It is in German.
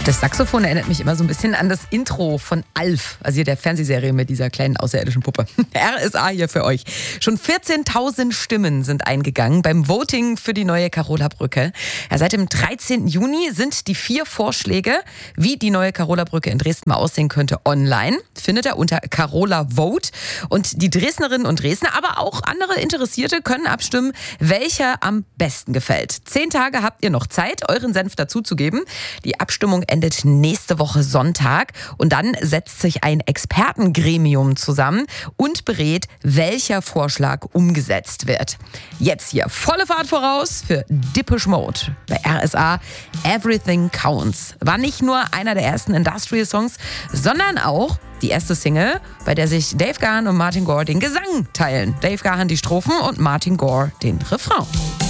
Das Saxophon erinnert mich immer so ein bisschen an das Intro von Alf, also hier der Fernsehserie mit dieser kleinen außerirdischen Puppe. RSA hier für euch. Schon 14.000 Stimmen sind eingegangen beim Voting für die neue Carola-Brücke. Ja, seit dem 13. Juni sind die 4 Vorschläge, wie die neue Carola-Brücke in Dresden mal aussehen könnte, online. Findet ihr unter Carola Vote. Und die Dresdnerinnen und Dresdner, aber auch andere Interessierte können abstimmen, welcher am besten gefällt. 10 Tage habt ihr noch Zeit, euren Senf dazuzugeben. Die Abstimmung endet nächste Woche Sonntag und dann setzt sich ein Expertengremium zusammen und berät, welcher Vorschlag umgesetzt wird. Jetzt hier volle Fahrt voraus für Depeche Mode bei RSA. Everything Counts war nicht nur einer der ersten Industrial-Songs, sondern auch die erste Single, bei der sich Dave Gahan und Martin Gore den Gesang teilen. Dave Gahan die Strophen und Martin Gore den Refrain.